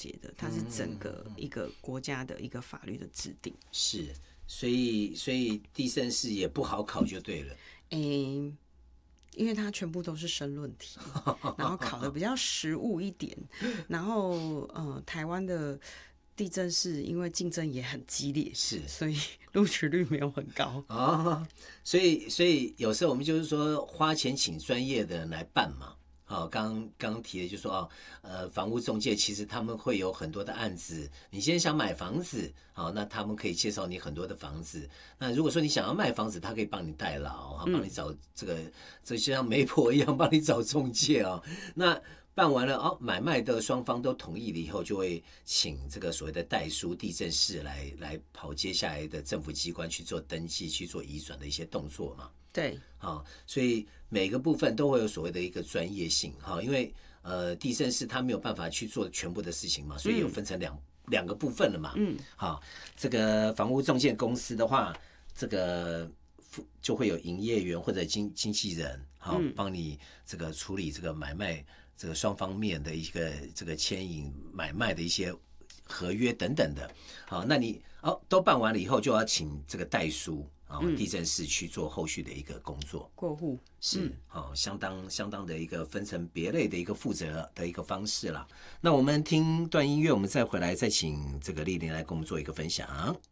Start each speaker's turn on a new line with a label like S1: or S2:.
S1: 结的，它是整个一个国家的一个法律的制定。
S2: 是，所以地政士也不好考就对了。
S1: 因为它全部都是申论题，然后考的比较实务一点，然后台湾的地政士因为竞争也很激烈，
S2: 是，
S1: 所以录取率没有很高
S2: 哦，所以有时候我们就是说花钱请专业的人来办嘛。好，刚提的就是说房屋中介其实他们会有很多的案子，你现在想买房子，好，那他们可以介绍你很多的房子。那如果说你想要卖房子，他可以帮你代劳，帮你找这就像媒婆一样帮你找中介哦。那办完了买卖的双方都同意了以后，就会请这个所谓的代书地政士来跑接下来的政府机关去做登记、去做移转的一些动作嘛。
S1: 对，
S2: 所以每个部分都会有所谓的一个专业性，因为地政士他没有办法去做全部的事情嘛，所以有分成两个部分了嘛。这个房屋中介公司的话，这个就会有营业员或者经纪人，帮你这个处理这个买卖这个双方面的一个这个牵引买卖的一些合约等等的。好，那你都办完了以后，就要请这个代书。地政士去做后续的一个工作，
S1: 过户
S2: 是相当的一个分成别类的一个负责的一个方式啦。那我们听段音乐，我们再回来再请这个丽玲来跟我们做一个分享。